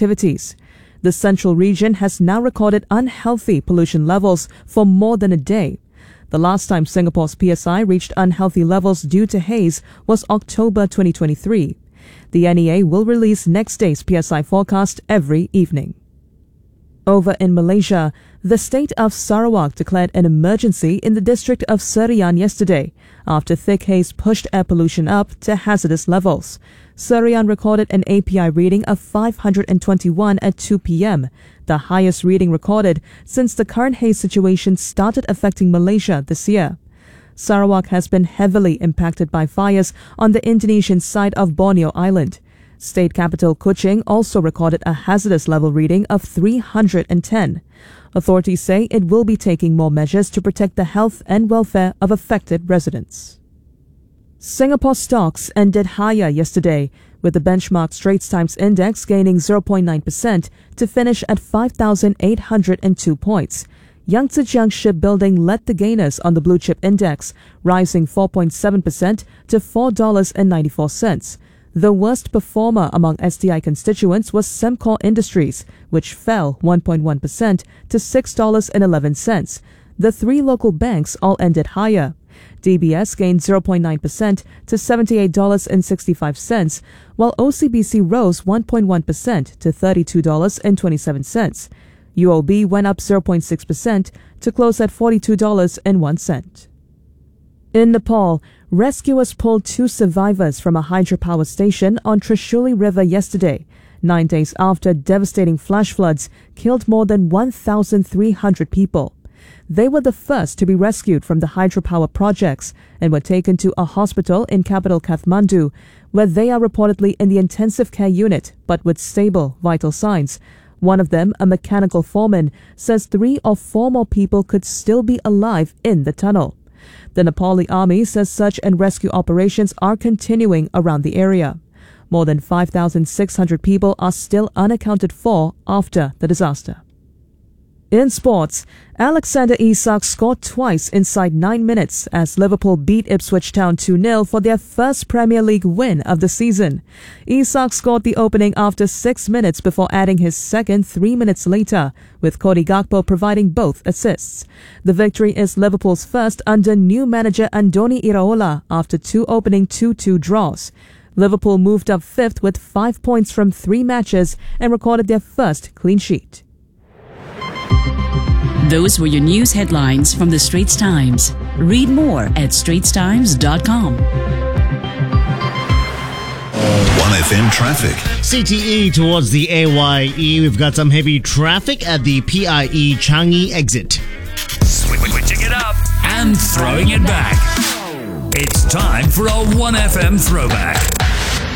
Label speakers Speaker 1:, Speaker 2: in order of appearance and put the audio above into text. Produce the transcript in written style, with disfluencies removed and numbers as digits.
Speaker 1: activities. The central region has now recorded unhealthy pollution levels for more than a day. The last time Singapore's PSI reached unhealthy levels due to haze was October 2023. The NEA will release next day's PSI forecast every evening. Over in Malaysia, the state of Sarawak declared an emergency in the district of Serian yesterday after thick haze pushed air pollution up to hazardous levels. Serian recorded an API reading of 521 at 2 p.m., the highest reading recorded since the current haze situation started affecting Malaysia this year. Sarawak has been heavily impacted by fires on the Indonesian side of Borneo Island. State capital Kuching also recorded a hazardous level reading of 310. Authorities say it will be taking more measures to protect the health and welfare of affected residents. Singapore stocks ended higher yesterday, with the benchmark Straits Times Index gaining 0.9% to finish at 5,802 points. Yangtze Shipbuilding led the gainers on the Blue Chip Index, rising 4.7% to $4.94. The worst performer among STI constituents was Sembcorp Industries, which fell 1.1% to $6.11. The three local banks all ended higher. DBS gained 0.9% to $78.65, while OCBC rose 1.1% to $32.27. UOB went up 0.6% to close at $42.01. In Nepal, rescuers pulled 2 survivors from a hydropower station on Trishuli River yesterday, 9 days after devastating flash floods killed more than 1,300 people. They were the first to be rescued from the hydropower projects and were taken to a hospital in capital Kathmandu, where they are reportedly in the intensive care unit but with stable vital signs. One of them, a mechanical foreman, says 3 or 4 more people could still be alive in the tunnel. The Nepali army says search and rescue operations are continuing around the area. More than 5,600 people are still unaccounted for after the disaster. In sports, Alexander Isak scored twice inside 9 minutes as Liverpool beat Ipswich Town 2-0 for their first Premier League win of the season. Isak scored the opening after 6 minutes before adding his second 3 minutes later, with Cody Gakpo providing both assists. The victory is Liverpool's first under new manager Andoni Iraola after 2 opening 2-2 draws. Liverpool moved up 5th with 5 points from 3 matches and recorded their first clean sheet.
Speaker 2: Those were your news headlines from the Straits Times. Read more at straitstimes.com.
Speaker 3: 1FM traffic.
Speaker 4: CTE towards the AYE. We've got some heavy traffic at the PIE Changi exit.
Speaker 5: Switching it up and throwing it back. It's time for a 1FM throwback.